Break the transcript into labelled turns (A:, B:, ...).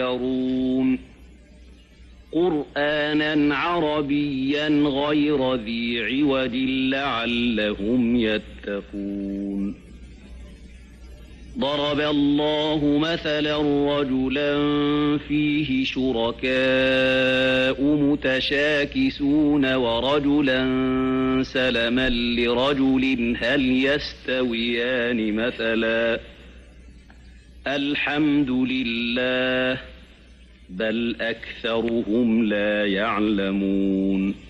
A: يرون قرآنا عربيا غير ذي عوج لعلهم يتقون ضرب الله مثلا رجلا فيه شركاء متشاكسون ورجلا سلما لرجل هل يستويان مثلا الحمد لله بل أكثرهم لا يعلمون